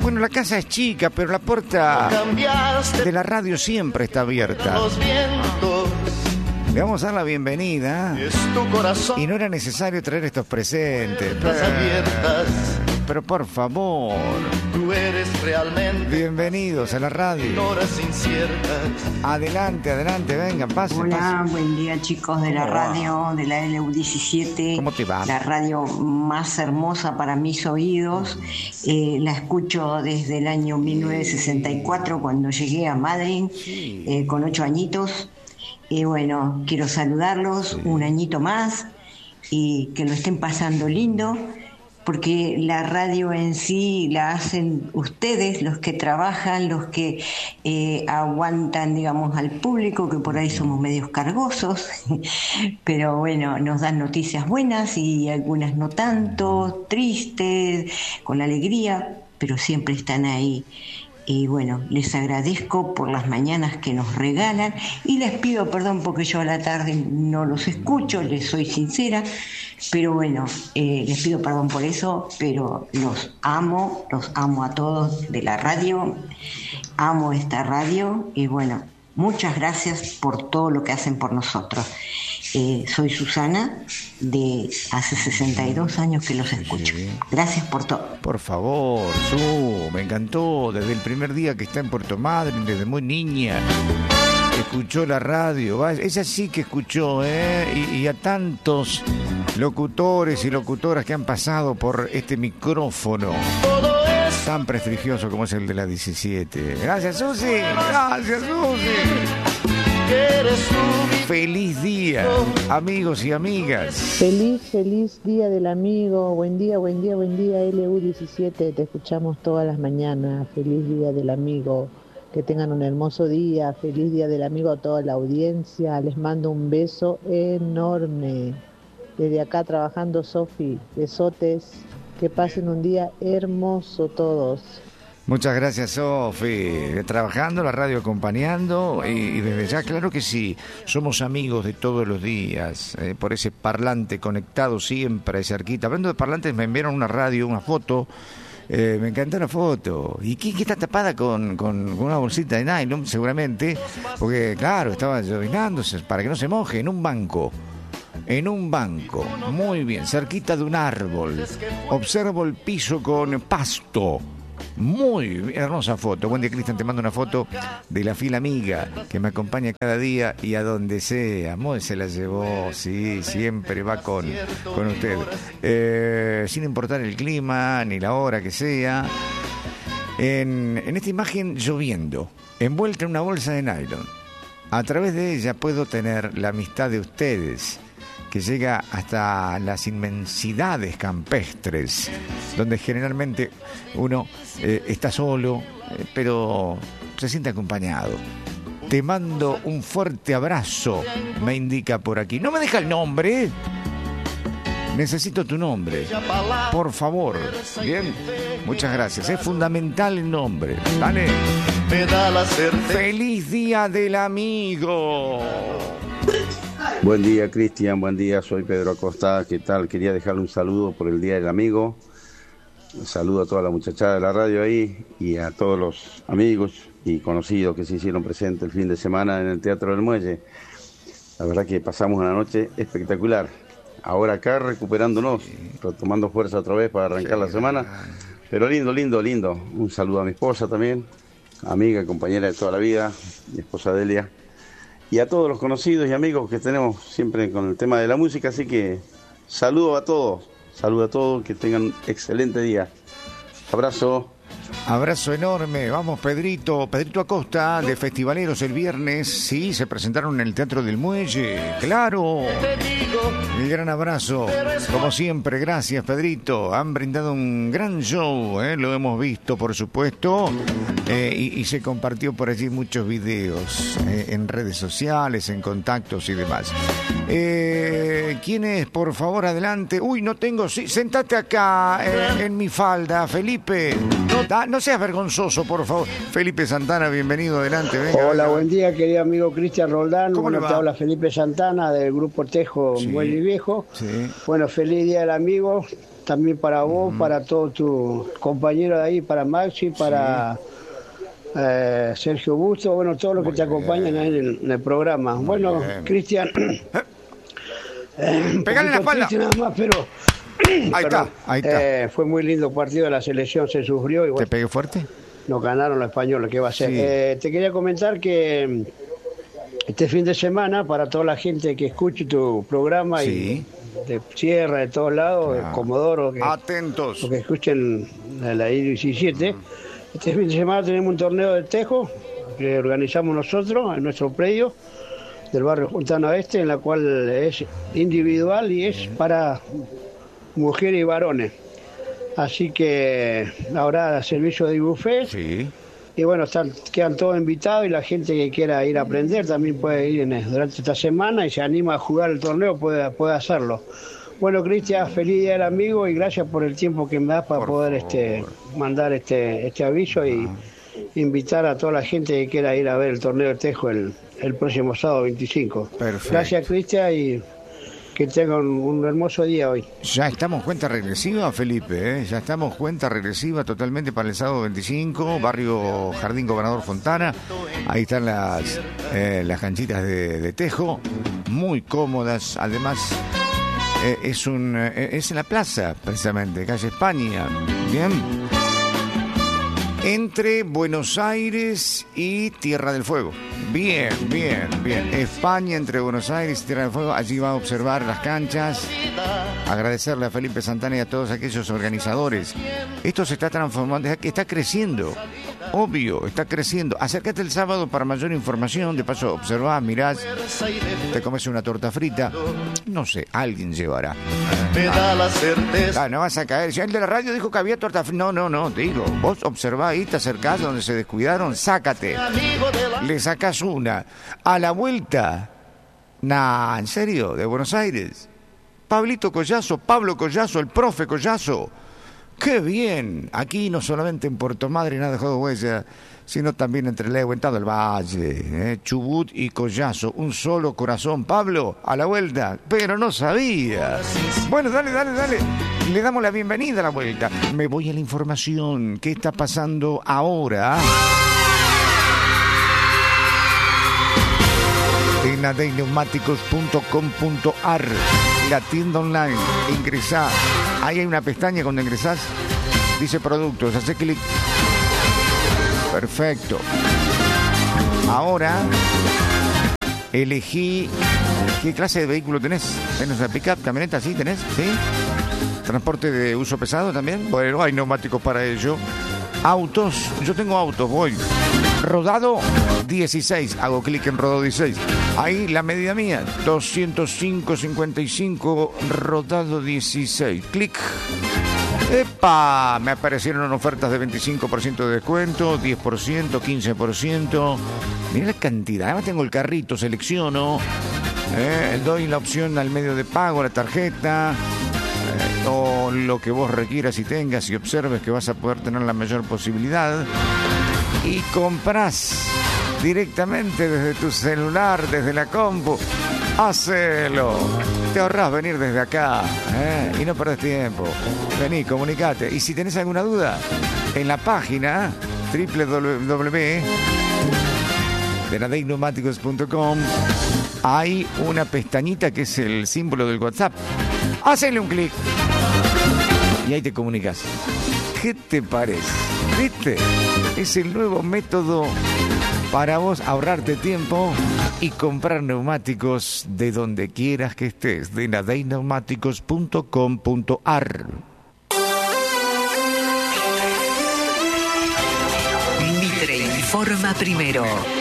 Bueno, la casa es chica, pero la puerta de la radio siempre está abierta. Le vamos a dar la bienvenida. Y no era necesario traer estos presentes. Pero por favor, tú eres realmente bienvenidos a la radio. Adelante, adelante, vengan, pasen. Hola, pasen. buen día chicos de la radio, de la LU17. ¿Cómo te va? La radio más hermosa para mis oídos. La escucho desde el año 1964 cuando llegué a Madrid, con 8 añitos. Y bueno, quiero saludarlos un añito más y que lo estén pasando lindo. Porque la radio en sí la hacen ustedes, los que trabajan, los que aguantan, digamos, al público, que por ahí somos medios cargosos, pero bueno, nos dan noticias buenas y algunas no tanto, tristes, con alegría, pero siempre están ahí. Y bueno, les agradezco por las mañanas que nos regalan y les pido perdón porque yo a la tarde no los escucho, les soy sincera, pero bueno, les pido perdón por eso, pero los amo a todos de la radio, amo esta radio y bueno, muchas gracias por todo lo que hacen por nosotros. Soy Susana, de hace 62 años que los escucho. Gracias por todo. Por favor, Su, me encantó. Desde el primer día que está en Puerto Madryn, desde muy niña, escuchó la radio. Ella sí que escuchó, y a tantos locutores y locutoras que han pasado por este micrófono tan prestigioso como es el de la 17. Gracias, Susi. Gracias, Susi. Feliz día, amigos y amigas. Feliz día del amigo. Buen día, LU17. Te escuchamos todas las mañanas. Feliz día del amigo. Que tengan un hermoso día. Feliz día del amigo a toda la audiencia. Les mando un beso enorme. Desde acá trabajando, Sofi. Besotes. Que pasen un día hermoso todos. Muchas gracias, Sofi. Trabajando, la radio acompañando y desde ya, claro que sí, somos amigos de todos los días, por ese parlante conectado siempre, cerquita. Hablando de parlantes, me enviaron una radio, una foto, me encantó la foto. ¿Y qué está tapada con una bolsita de nylon, seguramente? Porque, claro, estaba llovinándose para que no se moje en un banco. En un banco, muy bien, cerquita de un árbol. Observo el piso con pasto. Muy hermosa foto. Buen día, Cristian, te mando una foto de la fiel amiga que me acompaña cada día y a donde sea. Moe se la llevó, sí, siempre va con usted, sin importar el clima ni la hora que sea. En esta imagen lloviendo, envuelta en una bolsa de nylon. A través de ella puedo tener la amistad de ustedes, que llega hasta las inmensidades campestres, donde generalmente uno está solo, pero se siente acompañado. Te mando un fuerte abrazo, me indica por aquí. No me deja el nombre. Necesito tu nombre, por favor. Bien, muchas gracias. Es fundamental el nombre. Dale. Feliz día del amigo. Buen día, Cristian, buen día, soy Pedro Acosta, ¿qué tal? Quería dejarle un saludo por el Día del Amigo, un saludo a toda la muchachada de la radio ahí y a todos los amigos y conocidos que se hicieron presentes el fin de semana en el Teatro del Muelle. La verdad que pasamos una noche espectacular, ahora acá recuperándonos, retomando fuerza otra vez para arrancar la semana, pero lindo, un saludo a mi esposa también, amiga, compañera de toda la vida, mi esposa Delia. Y a todos los conocidos y amigos que tenemos siempre con el tema de la música, así que saludo a todos, que tengan un excelente día. Abrazo. Abrazo enorme, vamos Pedrito Acosta de Festivaleros el viernes, sí, se presentaron en el Teatro del Muelle, claro, el gran abrazo, como siempre, gracias Pedrito, han brindado un gran show, lo hemos visto por supuesto, y se compartió por allí muchos videos en redes sociales, en contactos y demás. ¿Quién es? Por favor, adelante. Uy, no tengo, sí, sentate acá en mi falda, Felipe. No seas vergonzoso, por favor. Felipe Santana, bienvenido, adelante. Venga, hola, venga. buen día, querido amigo Cristian Roldán. ¿Cómo le va? Te habla Felipe Santana del grupo Tejo, Sí, Muelle Viejo. sí. Bueno, feliz día del amigo. también para vos, para todos tus compañeros de ahí, para Maxi, para Sergio Busto, bueno, todos los que te acompañan ahí en el programa. Bueno, Cristian, pegale la espalda. Nada más, pero Ahí está. fue muy lindo partido de la selección, se sufrió y bueno, ¿Te pegué fuerte? nos ganaron los españoles, ¿qué va a ser? Sí. Te quería comentar que este fin de semana, para toda la gente que escuche tu programa y de Sierra, de todos lados, de Comodoro, atentos, que escuchen la I-17, este fin de semana tenemos un torneo de tejo que organizamos nosotros en nuestro predio del barrio Fontana Oeste, en la cual es individual y es para mujeres y varones. Así que habrá servicio de buffet. Sí. Y bueno, quedan todos invitados y la gente que quiera ir a aprender también puede ir durante esta semana y se anima a jugar el torneo, puede hacerlo. Bueno, Cristian, feliz día del amigo y gracias por el tiempo que me das para poder mandar este aviso y invitar a toda la gente que quiera ir a ver el torneo de tejo el próximo sábado 25. Perfecto. Gracias, Cristian, y que tengan un hermoso día hoy. Ya estamos cuenta regresiva, Felipe, ya estamos cuenta regresiva totalmente para el sábado 25, barrio Jardín Gobernador Fontana. Ahí están las canchitas de tejo, muy cómodas. Además, es en la plaza, precisamente, calle España. Bien. Entre Buenos Aires y Tierra del Fuego. Bien. España entre Buenos Aires y Tierra del Fuego. Allí va a observar las canchas. Agradecerle a Felipe Santana y a todos aquellos organizadores. Esto se está transformando, está creciendo. Obvio, está creciendo. Acércate el sábado para mayor información. De paso, observás, mirás, te comes una torta frita. No sé, alguien llevará. Me da la certeza. No vas a caer. Si el de la radio dijo que había torta frita. No, te digo. Vos observás ahí, te acercás donde se descuidaron, sácate. Le sacás una. A la vuelta. Nah, ¿en serio? ¿De Buenos Aires? Pablo Collazo, el profe Collazo. ¡Qué bien! Aquí no solamente en Puerto Madryn ha dejado huella, sino también entre Leuven, el Valle, Chubut y Collazo. Un solo corazón. Pablo, a la vuelta. Pero no sabía. Bueno, dale. Le damos la bienvenida a la vuelta. Me voy a la información. ¿Qué está pasando ahora? En adeyneumáticos.com.ar, la tienda online. Ingresá. Ahí hay una pestaña cuando ingresás. Dice productos. Hacé clic. Perfecto. Ahora elegí qué clase de vehículo tenés. ¿Tenés una pick-up, camioneta? ¿Sí tenés? ¿Sí? ¿Transporte de uso pesado también? Bueno, hay neumáticos para ello. Autos, yo tengo autos, voy. Rodado 16, hago clic en rodado 16. Ahí la medida mía, 205/55, rodado 16. Clic. ¡Epa! Me aparecieron ofertas de 25% de descuento, 10%, 15%. Mirá la cantidad. Además tengo el carrito, selecciono. Doy la opción al medio de pago, la tarjeta. O lo que vos requieras y tengas y observes que vas a poder tener la mayor posibilidad. Y comprás directamente desde tu celular, desde la compu. Hacelo. Te ahorrás venir desde acá y no perdés tiempo. Vení, comunicate. Y si tenés alguna duda, en la página www.adeyneumáticos.com hay una pestañita que es el símbolo del WhatsApp. Hacele un clic y ahí te comunicas. ¿Qué te parece? ¿Viste? Es el nuevo método para vos ahorrarte tiempo y comprar neumáticos de donde quieras que estés. De adeyneumáticos.com.ar. Mitre informa primero.